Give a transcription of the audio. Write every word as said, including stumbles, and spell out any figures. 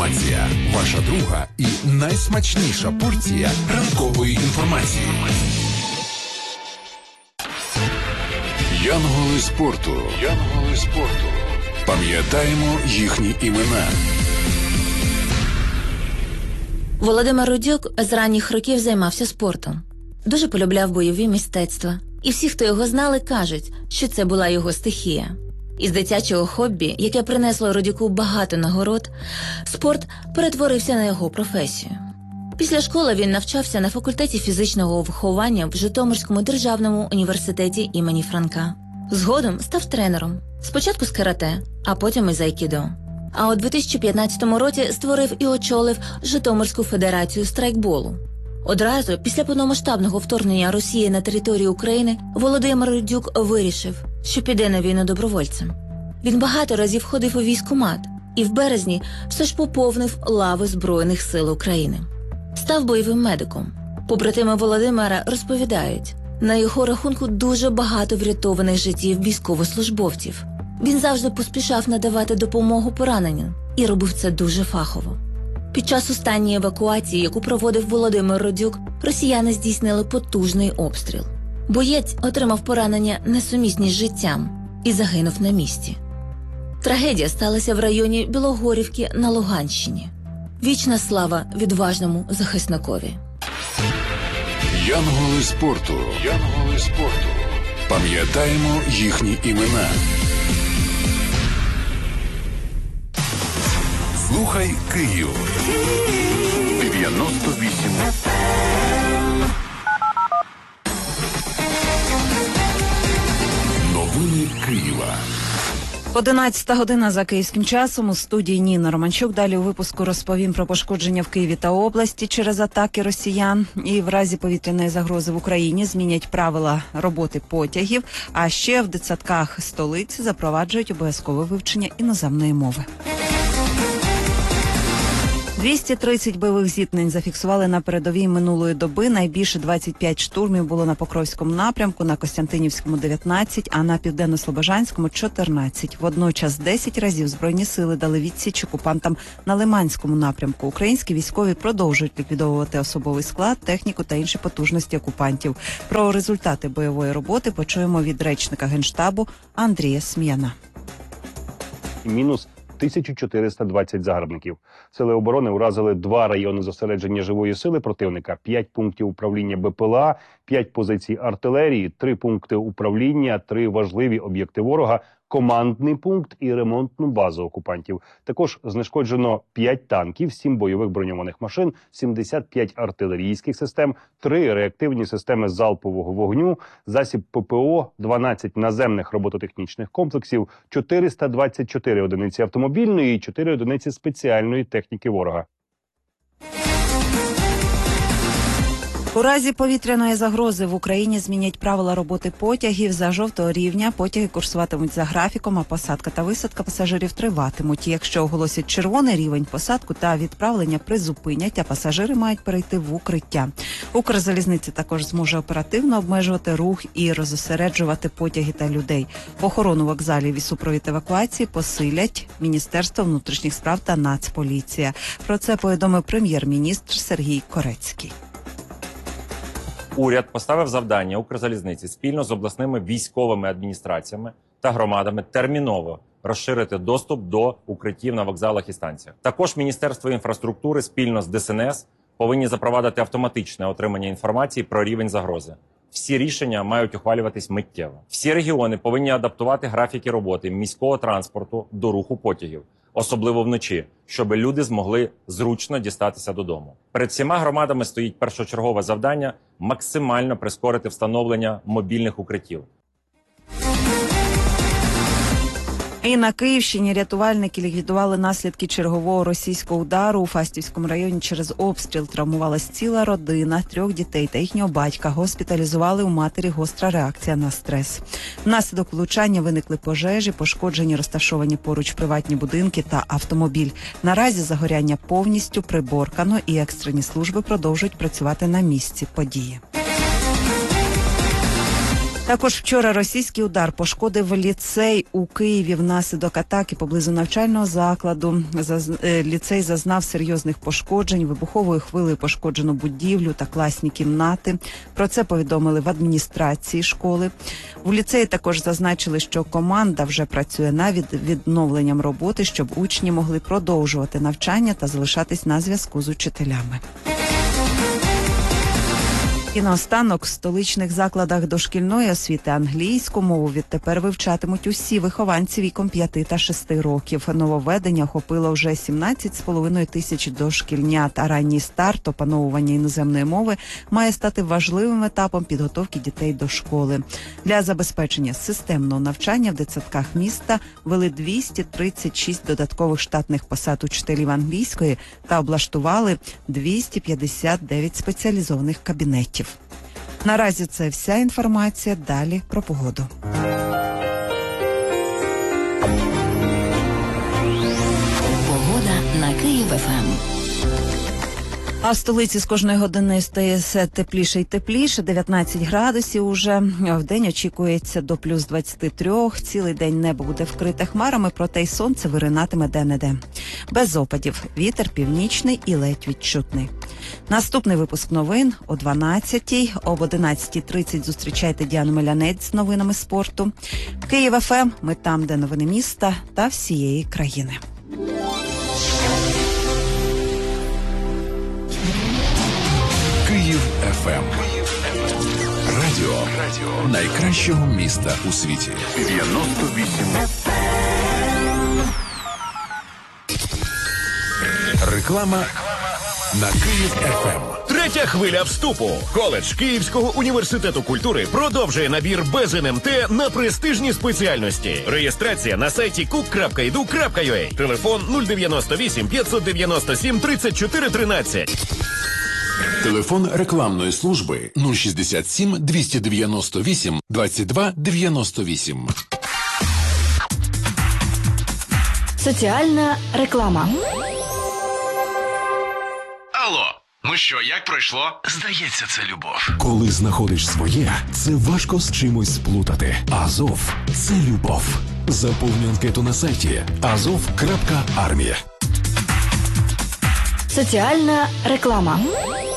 інформація. Ваша друга і найсмачніша порція ранкової інформації. Янголи спорту. Янголи спорту. Пам'ятаємо їхні імена. Володимир Рудюк з ранніх років займався спортом. Дуже полюбляв бойові мистецтва. І всі, хто його знали, кажуть, що це була його стихія. Із дитячого хобі, яке принесло Рудюку багато нагород, спорт перетворився на його професію. Після школи він навчався на факультеті фізичного виховання в Житомирському державному університеті імені Франка. Згодом став тренером. Спочатку з карате, а потім із айкідо. А у дві тисячі п'ятнадцятому році створив і очолив Житомирську федерацію страйкболу. Одразу після повномасштабного вторгнення Росії на територію України Володимир Рудюк вирішив, що піде на війну добровольцем. Він багато разів ходив у військкомат і в березні все ж поповнив лави Збройних сил України. Став бойовим медиком. Побратими Володимира розповідають, на його рахунку дуже багато врятованих життів військовослужбовців. Він завжди поспішав надавати допомогу пораненим і робив це дуже фахово. Під час останньої евакуації, яку проводив Володимир Рудюк, росіяни здійснили потужний обстріл. Боєць отримав поранення несумісні з життям і загинув на місці. Трагедія сталася в районі Білогорівки на Луганщині. Вічна слава відважному захисникові. Янголи спорту. Янголи спорту. Пам'ятаємо їхні імена. Слухай Київ. дев'яносто вісім. Новини Києва. одинадцята година за київським часом. У студії Ніна Романчук. Далі у випуску розповім про пошкодження в Києві та області через атаки росіян. І в разі повітряної загрози в Україні змінять правила роботи потягів. А ще в дитсадках столиці запроваджують обов'язкове вивчення іноземної мови. двісті тридцять бойових зіткнень зафіксували на передовій минулої доби. Найбільше двадцять п'ять штурмів було на Покровському напрямку, на Костянтинівському – дев'ятнадцять, а на Південно-Слобожанському – чотирнадцять. Водночас десять разів Збройні сили дали відсіч окупантам на Лиманському напрямку. Українські військові продовжують ліквідовувати особовий склад, техніку та інші потужності окупантів. Про результати бойової роботи почуємо від речника Генштабу Андрія Смєна. Мінус тисяча чотириста двадцять загарбників. Сили оборони уразили два райони зосередження живої сили противника, п'ять пунктів управління БПЛА, п'ять позицій артилерії, три пункти управління, три важливі об'єкти ворога, командний пункт і ремонтну базу окупантів. Також знешкоджено п'ять танків, сім бойових броньованих машин, сімдесят п'ять артилерійських систем, три реактивні системи залпового вогню, засіб ППО, дванадцять наземних робототехнічних комплексів, чотириста двадцять чотири одиниці автомобільної і чотири одиниці спеціальної техніки ворога. У разі повітряної загрози в Україні змінять правила роботи потягів. За жовтого рівня потяги курсуватимуть за графіком, а посадка та висадка пасажирів триватимуть. Якщо оголосять червоний рівень, посадку та відправлення призупинять, а пасажири мають перейти в укриття. Укрзалізниця також зможе оперативно обмежувати рух і розосереджувати потяги та людей. Охорону вокзалів і супровід евакуації посилять Міністерство внутрішніх справ та Нацполіція. Про це повідомив прем'єр-міністр Сергій Корецький. Уряд поставив завдання Укрзалізниці спільно з обласними військовими адміністраціями та громадами терміново розширити доступ до укриттів на вокзалах і станціях. Також Міністерство інфраструктури спільно з ДСНС повинні запровадити автоматичне отримання інформації про рівень загрози. Всі рішення мають ухвалюватись миттєво. Всі регіони повинні адаптувати графіки роботи міського транспорту до руху потягів, особливо вночі, щоб люди змогли зручно дістатися додому. Перед всіма громадами стоїть першочергове завдання – максимально прискорити встановлення мобільних укриттів. І на Київщині рятувальники ліквідували наслідки чергового російського удару. У Фастівському районі через обстріл травмувалась ціла родина, трьох дітей та їхнього батька. Госпіталізували, у матері гостра реакція на стрес. Внаслідок влучання виникли пожежі, пошкоджені розташовані поруч приватні будинки та автомобіль. Наразі загоряння повністю приборкано і екстрені служби продовжують працювати на місці події. Також вчора російський удар пошкодив ліцей у Києві внаслідок атаки поблизу навчального закладу. Ліцей зазнав серйозних пошкоджень, вибуховою хвилею пошкоджено будівлю та класні кімнати. Про це повідомили в адміністрації школи. У ліцеї також зазначили, що команда вже працює над відновленням роботи, щоб учні могли продовжувати навчання та залишатись на зв'язку з учителями. І наостанок, в столичних закладах дошкільної освіти англійську мову відтепер вивчатимуть усі вихованці віком п'яти та шести років. Нововведення охопило вже сімнадцять з половиною тисяч дошкільнят, а ранній старт опановування іноземної мови має стати важливим етапом підготовки дітей до школи. Для забезпечення системного навчання в дитсадках міста ввели двісті тридцять шість додаткових штатних посад учителів англійської та облаштували двісті п'ятдесят дев'ять спеціалізованих кабінетів. Наразі це вся інформація. Далі про погоду. Погода на Київ-ФМ. А в столиці з кожної години стає все тепліше і тепліше. дев'ятнадцять градусів уже. Вдень очікується до плюс двадцять три. Цілий день небо буде вкрите хмарами, проте й сонце виринатиме де-не-де. Без опадів. Вітер північний і ледь відчутний. Наступний випуск новин о дванадцятій. Об одинадцятій тридцять зустрічайте Діану Мелянець з новинами спорту. Київ-ФМ. Ми там, де новини міста та всієї країни. Київ еф ем. Радіо найкращого міста у світі. дев'яносто вісім. Реклама на Київ еф ем. Третя хвиля вступу. Коледж Київського університету культури продовжує набір без ен ем те на престижні спеціальності. Реєстрація на сайті кук крапка і ду крапка ю а. Телефон нуль дев'яносто вісім п'ятсот дев'яносто сім тридцять чотири тринадцять. Телефон рекламної служби нуль шістдесят сім двісті дев'яносто вісім двадцять два дев'яносто вісім. Соціальна реклама. Алло, ну що, як пройшло? Здається, це любов. Коли знаходиш своє, це важко з чимось сплутати. Азов – це любов. Заповнюй анкету на сайті азов крапка армія. Соціальна реклама.